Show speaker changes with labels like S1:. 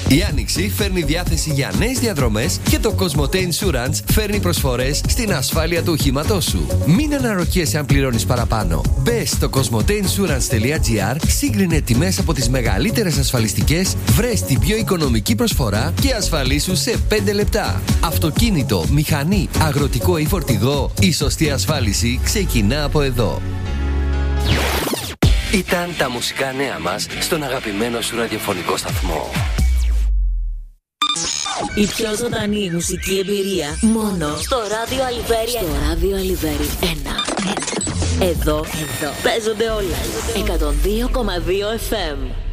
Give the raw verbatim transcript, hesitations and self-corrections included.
S1: Η Άνοιξη φέρνει διάθεση για νέες διαδρομές και το Cosmote Insurance φέρνει προσφορές στην ασφάλεια του οχήματός σου. Μην αναρωτιέσαι αν πληρώνεις παραπάνω. Μπες στο κοσμοτέ ινσουρανς τελεία τζι άρ, σύγκρινε τιμές από τις μεγαλύτερες ασφαλιστικές, βρες την πιο οικονομική προσφορά και ασφαλίσου σε πέντε λεπτά. Αυτοκίνητο, μηχανή, αγροτικό ή φορτηγό, η σωστή ασφάλιση ξεκινά από εδώ. Ήταν τα μουσικά νέα μας στον αγαπημένο σου ραδιοφωνικό σταθμό.
S2: Η πιο ζωντανή μουσική εμπειρία μόνο στο ράδιο Αλιβέρι. Στο ράδιο Αλιβέρι ένα. Εδώ, εδώ παίζονται όλα. εκατόν δύο κόμμα δύο εφ εμ.